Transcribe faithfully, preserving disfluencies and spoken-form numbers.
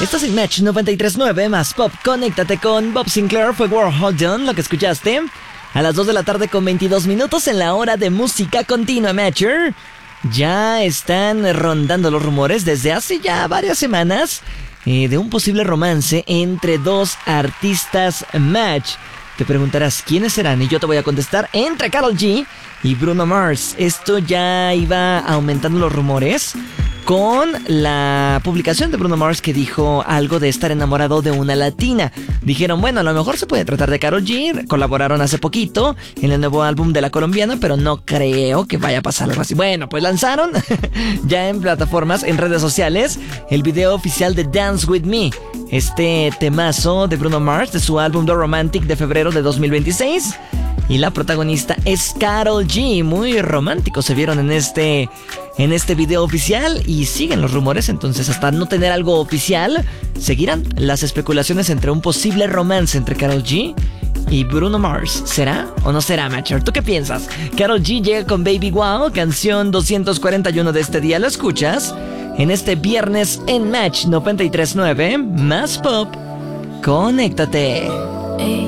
Estás en Match noventa y tres punto nueve más Pop. Conéctate con Bob Sinclair. Fue World Hold On, lo que escuchaste. A las dos de la tarde con veintidós minutos en la hora de música continua, Matcher. Ya están rondando los rumores desde hace ya varias semanas eh, de un posible romance entre dos artistas Match. Te preguntarás quiénes serán y yo te voy a contestar: entre Karol G y Bruno Mars. Esto ya iba aumentando los rumores con la publicación de Bruno Mars, que dijo algo de estar enamorado de una latina. Dijeron, bueno, a lo mejor se puede tratar de Karol G. Colaboraron hace poquito en el nuevo álbum de la colombiana, pero no creo que vaya a pasar algo así. Bueno, pues lanzaron ya en plataformas, en redes sociales, el video oficial de Dance With Me, este temazo de Bruno Mars de su álbum The Romantic de febrero de dos mil veintiséis. Y la protagonista es Karol G. Muy románticos se vieron en este, en este video oficial. Y siguen los rumores, entonces hasta no tener algo oficial, seguirán las especulaciones entre un posible romance entre Karol G y Bruno Mars. ¿Será o no será, Matcher? ¿Tú qué piensas? Karol G llega con Baby Wow, canción doscientos cuarenta y uno de este día. ¿Lo escuchas? En este viernes en Match noventa y tres punto nueve más Pop. Conéctate.